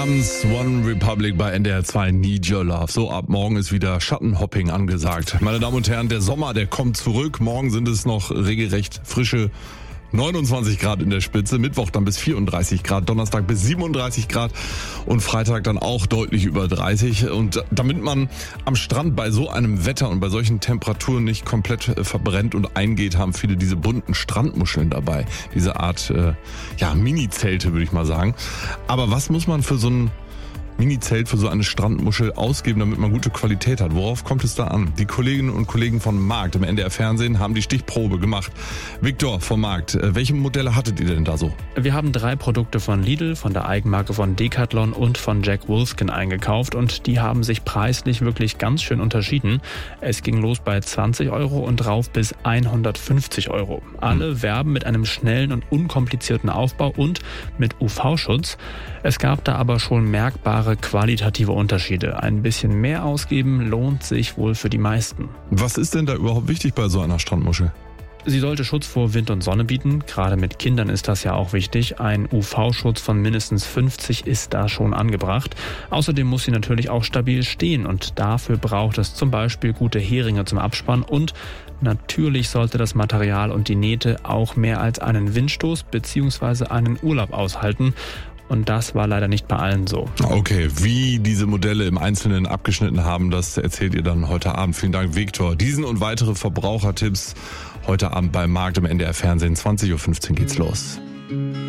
Abends One Republic bei NDR 2 Need Your Love. So, ab morgen ist wieder Schattenhopping angesagt. Meine Damen und Herren, der Sommer, der kommt zurück. Morgen sind es noch regelrecht frische 29 Grad in der Spitze, Mittwoch dann bis 34 Grad, Donnerstag bis 37 Grad und Freitag dann auch deutlich über 30. Und damit man am Strand bei so einem Wetter und bei solchen Temperaturen nicht komplett verbrennt und eingeht, haben viele diese bunten Strandmuscheln dabei. Diese Art Mini-Zelte, würde ich mal sagen. Aber was muss man für so ein Mini-Zelt, für so eine Strandmuschel ausgeben, damit man gute Qualität hat? Worauf kommt es da an? Die Kolleginnen und Kollegen von Markt im NDR Fernsehen haben die Stichprobe gemacht. Viktor vom Markt, welche Modelle hattet ihr denn da so? Wir haben 3 Produkte von Lidl, von der Eigenmarke von Decathlon und von Jack Wolfskin eingekauft und die haben sich preislich wirklich ganz schön unterschieden. Es ging los bei 20 Euro und rauf bis 150 Euro. Alle werben mit einem schnellen und unkomplizierten Aufbau und mit UV-Schutz. Es gab da aber schon merkbare qualitative Unterschiede. Ein bisschen mehr ausgeben lohnt sich wohl für die meisten. Was ist denn da überhaupt wichtig bei so einer Strandmuschel? Sie sollte Schutz vor Wind und Sonne bieten. Gerade mit Kindern ist das ja auch wichtig. Ein UV-Schutz von mindestens 50 ist da schon angebracht. Außerdem muss sie natürlich auch stabil stehen und dafür braucht es zum Beispiel gute Heringe zum Abspannen und natürlich sollte das Material und die Nähte auch mehr als einen Windstoß bzw. einen Urlaub aushalten. Und das war leider nicht bei allen so. Okay, wie diese Modelle im Einzelnen abgeschnitten haben, das erzählt ihr dann heute Abend. Vielen Dank, Viktor. Diesen und weitere Verbrauchertipps heute Abend beim Markt im NDR Fernsehen. 20.15 Uhr geht's los.